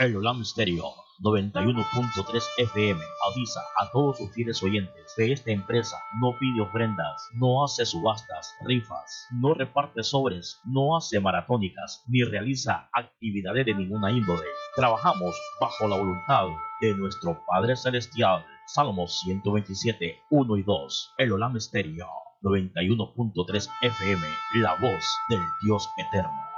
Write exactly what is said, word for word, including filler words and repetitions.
El Olam Stereo noventa y uno punto tres F M avisa a todos sus fieles oyentes que esta empresa no pide ofrendas, no hace subastas, rifas, no reparte sobres, no hace maratónicas, ni realiza actividades de ninguna índole. Trabajamos bajo la voluntad de nuestro Padre Celestial. Salmos ciento veintisiete, uno y dos. El Olam Stereo noventa y uno punto tres F M, la voz del Dios eterno.